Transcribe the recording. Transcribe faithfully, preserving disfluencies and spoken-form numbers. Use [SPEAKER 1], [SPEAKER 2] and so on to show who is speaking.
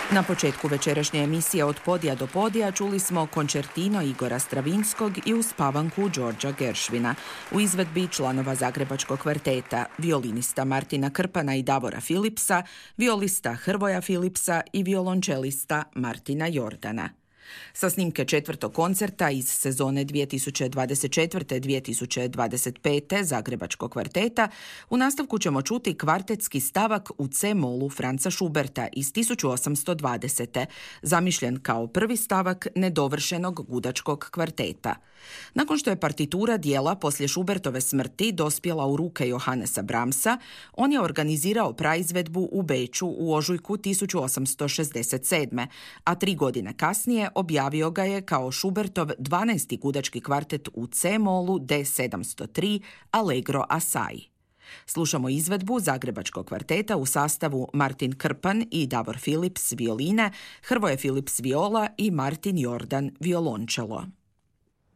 [SPEAKER 1] Na početku večerašnje emisije Od podija do podija čuli smo koncertino Igora Stravinskog i uspavanku Đorđa Geršvina u izvedbi članova Zagrebačkog kvarteta, violinista Martina Krpana i Davora Filipsa, violista Hrvoja Filipsa i violončelista Martina Jordana. Sa snimke četvrtog koncerta iz sezone dvije tisuće dvadeset četvrte dvije tisuće dvadeset pete Zagrebačkog kvarteta u nastavku ćemo čuti kvartetski stavak u C-molu Franza Schuberta iz tisuću osamsto dvadesete zamišljen kao prvi stavak nedovršenog gudačkog kvarteta. Nakon što je partitura dijela poslije Schubertove smrti dospjela u ruke Johannesa Brahmsa, on je organizirao praizvedbu u Beču u ožujku tisuću osamsto šezdeset sedme, a tri godine kasnije objavio ga je kao Schubertov dvanaesti gudački kvartet u C-molu D sedamsto tri Allegro assai. Slušamo izvedbu Zagrebačkog kvarteta u sastavu Martin Krpan i Davor Filips violine, Hrvoje Filips viola i Martin Jordan violončelo.